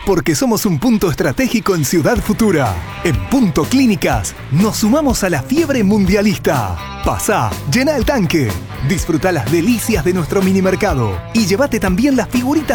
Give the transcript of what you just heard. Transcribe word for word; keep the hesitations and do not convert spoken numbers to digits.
Porque somos un punto estratégico en Ciudad Futura. En Punto Clínicas nos sumamos a la fiebre mundialista. Pasá, llena el tanque, disfruta las delicias de nuestro mini mercado y llévate también las figuritas